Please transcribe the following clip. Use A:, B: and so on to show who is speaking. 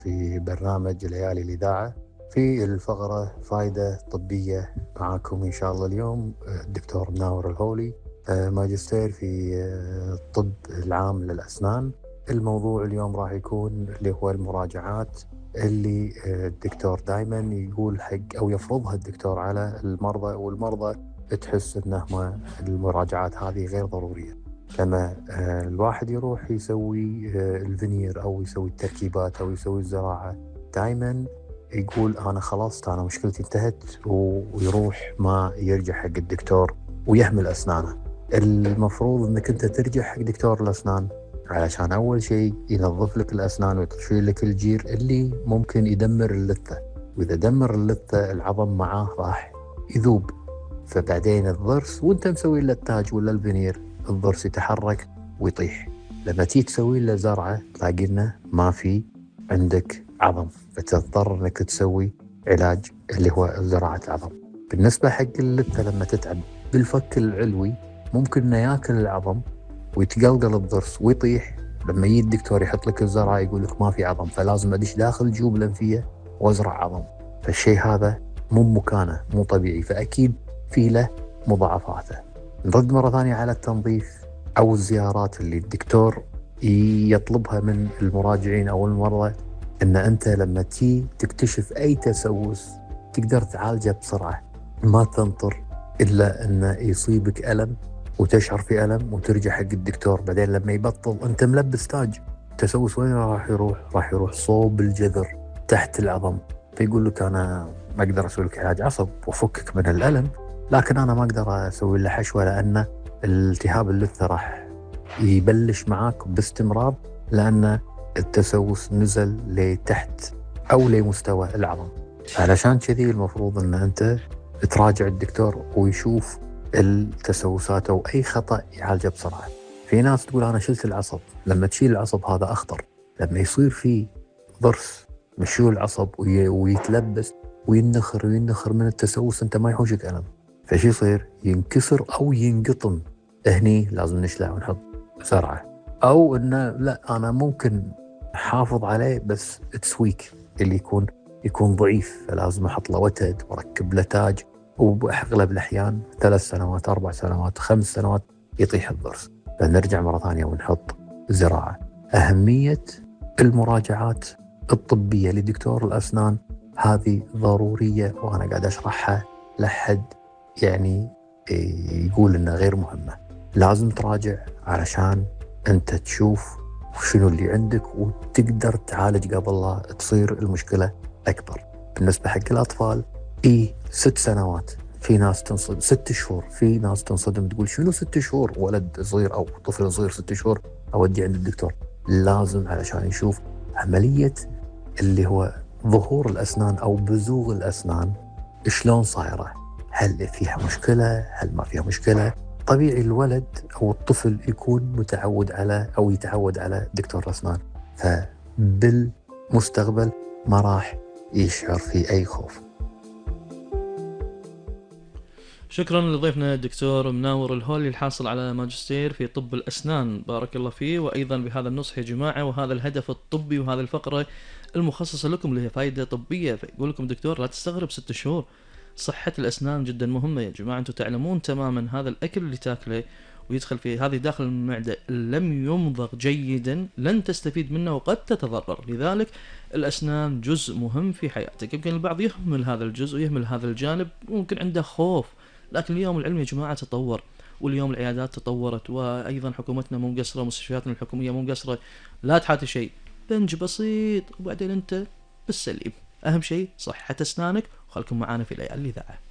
A: في برنامج ليالي الإذاعة في الفقرة فائدة طبية. معاكم إن شاء الله اليوم الدكتور مناور الهولي، ماجستير في الطب العام للأسنان. الموضوع اليوم راح يكون اللي هو المراجعات اللي الدكتور دائما يقول حق أو يفرضها الدكتور على المرضى، والمرضى تحس أنه المراجعات هذه غير ضرورية. لما الواحد يروح يسوي الفينير أو يسوي التركيبات أو يسوي الزراعة، دائما يقول أنا خلاص أنا مشكلتي انتهت، ويروح ما يرجع حق الدكتور ويهمل أسنانه. المفروض أنك أنت ترجع حق دكتور الأسنان علشان أول شيء ينظف لك الأسنان ويشيل لك الجير اللي ممكن يدمر اللثة، وإذا دمر اللثة العظم معاه راح يذوب، فبعدين الضرس وانت مسوي له التاج ولا الفينير الضرس يتحرك ويطيح. لما تيجي تسوي له زرعه تلاقي انه ما في عندك عظم، فتضطر انك تسوي علاج اللي هو زراعه عظم. بالنسبه حق اللثه لما تتعب بالفك العلوي ممكن انه ياكل العظم ويتقلقل الضرس ويطيح. لما يجي الدكتور يحط لك الزرعه يقول لك ما في عظم، فلازم ادش داخل الجيوب الانفيه وازرع عظم. فالشيء هذا مو مكانه، مو طبيعي، فاكيد في له مضاعفاته. نرد مرة ثانية على التنظيف أو الزيارات اللي الدكتور يطلبها من المراجعين أو المرضى، أن أنت لما تي تكتشف أي تسوس تقدر تعالجه بسرعة، ما تنطر إلا أن يصيبك ألم وتشعر في ألم وترجع حق الدكتور. بعدين لما يبطل أنت ملبس تاج، التسوس وين راح يروح؟ راح يروح صوب الجذر تحت العظم، فيقول لك أنا ما أقدر أسوي لك علاج عصب وأفكك من الألم، لكن أنا ما أقدر أسوي له حشوة لأن التهاب اللثة راح يبلش معاك باستمرار، لأن التسوس نزل لتحت أو لمستوى العظم. علشان كذي المفروض أن أنت تراجع الدكتور ويشوف التسوسات أو أي خطأ يعالجه بسرعة. في ناس تقول أنا شلت العصب، لما تشيل العصب هذا أخطر، لما يصير فيه ضرس مشيول العصب ويتلبس وينخر من التسوس أنت ما يحوشك ألم، فشي يصير ينكسر أو ينقطم. هني لازم نشلع ونحط زرعة، أو إنه لا أنا ممكن أحافظ عليه بس تسويك اللي يكون ضعيف، فلازم أحط له وتد وأركب له تاج، وبأغلب الأحيان 3 سنوات 4 سنوات 5 سنوات يطيح الضرس، فنرجع مرة ثانية ونحط زراعة. أهمية المراجعات الطبية لدكتور الأسنان هذه ضرورية، وأنا قاعد أشرحها لحد يعني يقول إنها غير مهمة. لازم تراجع علشان أنت تشوف شنو اللي عندك وتقدر تعالج قبل لا تصير المشكلة أكبر. بالنسبة حق الأطفال 6 سنوات، في ناس تنصدم 6 شهور، في ناس تنصدم تقول شنو 6 شهور ولد صغير أو طفل صغير 6 شهور أودي عند الدكتور. لازم علشان يشوف عملية اللي هو ظهور الأسنان أو بزوغ الأسنان شلون صايرة، هل فيها مشكلة هل ما فيها مشكلة. طبيعي الولد أو الطفل يكون متعود على أو يتعود على دكتور الأسنان، فبالمستقبل ما راح يشعر في أي خوف.
B: شكرا لضيفنا الدكتور مناور الهولي الحاصل على ماجستير في طب الأسنان، بارك الله فيه. وأيضا بهذا النصح يا جماعة وهذا الهدف الطبي وهذه الفقرة المخصصة لكم اللي هي فائدة طبية، فيقول لكم دكتور لا تستغرب 6 شهور. صحة الأسنان جدا مهمة يا جماعة، أنتم تعلمون تماما هذا الأكل اللي تاكله ويدخل في هذه داخل المعدة لم يمضغ جيدا لن تستفيد منه وقد تتضرر. لذلك الأسنان جزء مهم في حياتك. يمكن البعض يهمل هذا الجزء ويهمل هذا الجانب، ممكن عنده خوف، لكن اليوم العلم يا جماعة تطور، واليوم العيادات تطورت، وأيضا حكومتنا مو مقصرة، مستشفياتنا الحكومية مو مقصرة. لا تحاتي شيء، بنج بسيط وبعدين أنت بالسليم. أهم شيء صحة أسنانك، وخلكم معانا في ليالي الإذاعة.